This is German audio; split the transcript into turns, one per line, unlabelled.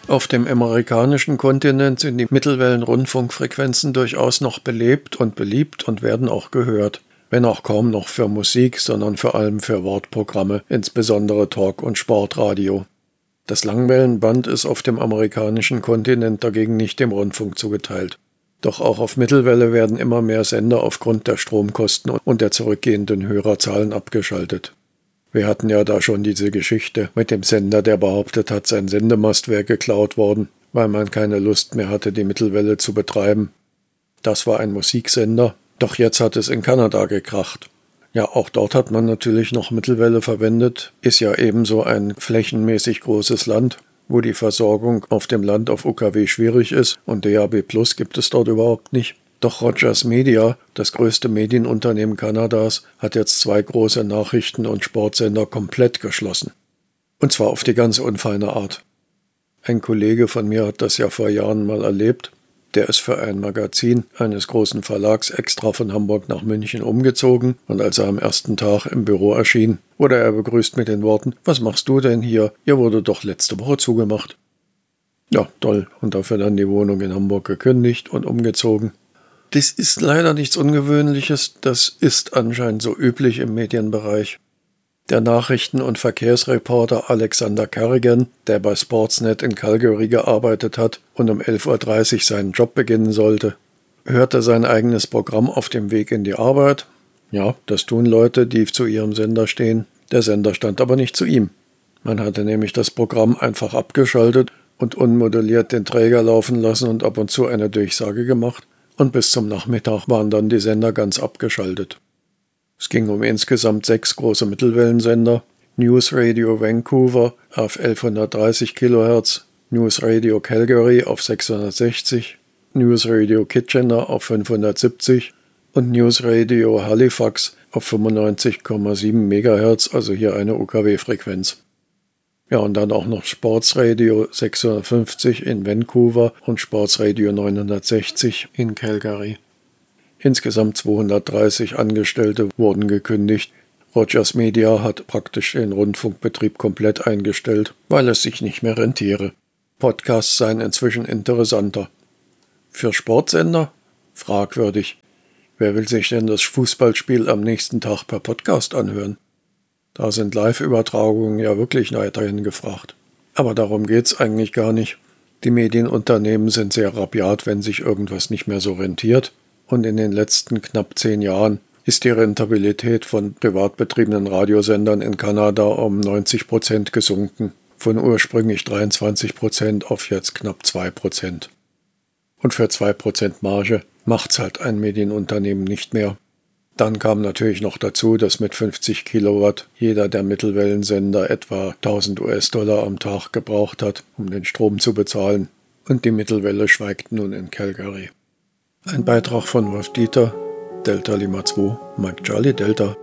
Auf dem amerikanischen Kontinent sind die Mittelwellen-Rundfunkfrequenzen durchaus noch belebt und beliebt und werden auch gehört, wenn auch kaum noch für Musik, sondern vor allem für Wortprogramme, insbesondere Talk- und Sportradio. Das Langwellenband ist auf dem amerikanischen Kontinent dagegen nicht dem Rundfunk zugeteilt. Doch auch auf Mittelwelle werden immer mehr Sender aufgrund der Stromkosten und der zurückgehenden Hörerzahlen abgeschaltet. Wir hatten ja da schon diese Geschichte mit dem Sender, der behauptet hat, sein Sendemast wäre geklaut worden, weil man keine Lust mehr hatte, die Mittelwelle zu betreiben. Das war ein Musiksender, doch jetzt hat es in Kanada gekracht. Ja, auch dort hat man natürlich noch Mittelwelle verwendet, ist ja ebenso ein flächenmäßig großes Land, wo die Versorgung auf dem Land auf UKW schwierig ist und DAB+ gibt es dort überhaupt nicht. Doch Rogers Media, das größte Medienunternehmen Kanadas, hat jetzt 2 große Nachrichten- und Sportsender komplett geschlossen. Und zwar auf die ganz unfeine Art. Ein Kollege von mir hat das ja vor Jahren mal erlebt. Der ist für ein Magazin eines großen Verlags extra von Hamburg nach München umgezogen und als er am ersten Tag im Büro erschien, wurde er begrüßt mit den Worten: „Was machst du denn hier? Ihr wurde doch letzte Woche zugemacht." Ja, toll. Und dafür dann die Wohnung in Hamburg gekündigt und umgezogen. Das ist leider nichts Ungewöhnliches, das ist anscheinend so üblich im Medienbereich. Der Nachrichten- und Verkehrsreporter Alexander Carrigan, der bei Sportsnet in Calgary gearbeitet hat und um 11:30 Uhr seinen Job beginnen sollte, hörte sein eigenes Programm auf dem Weg in die Arbeit. Ja, das tun Leute, die zu ihrem Sender stehen. Der Sender stand aber nicht zu ihm. Man hatte nämlich das Programm einfach abgeschaltet und unmoduliert den Träger laufen lassen und ab und zu eine Durchsage gemacht. Und bis zum Nachmittag waren dann die Sender ganz abgeschaltet. Es ging um insgesamt 6 große Mittelwellensender: News Radio Vancouver auf 1130 kHz, News Radio Calgary auf 660, News Radio Kitchener auf 570 und News Radio Halifax auf 95,7 MHz, also hier eine UKW-Frequenz. Ja, und dann auch noch Sportsradio 650 in Vancouver und Sportsradio 960 in Calgary. Insgesamt 230 Angestellte wurden gekündigt. Rogers Media hat praktisch den Rundfunkbetrieb komplett eingestellt, weil es sich nicht mehr rentiere. Podcasts seien inzwischen interessanter. Für Sportsender? Fragwürdig. Wer will sich denn das Fußballspiel am nächsten Tag per Podcast anhören? Da sind Live-Übertragungen ja wirklich weiterhin gefragt. Aber darum geht's eigentlich gar nicht. Die Medienunternehmen sind sehr rabiat, wenn sich irgendwas nicht mehr so rentiert. Und in den letzten knapp 10 Jahren ist die Rentabilität von privat betriebenen Radiosendern in Kanada um 90% gesunken. Von ursprünglich 23% auf jetzt knapp 2%. Und für 2% Marge macht's halt ein Medienunternehmen nicht mehr. Dann kam natürlich noch dazu, dass mit 50 Kilowatt jeder der Mittelwellensender etwa 1000 US-Dollar am Tag gebraucht hat, um den Strom zu bezahlen. Und die Mittelwelle schweigt nun in Calgary. Ein Beitrag von Wolf Dieter, Delta Lima 2, Mike Charlie Delta.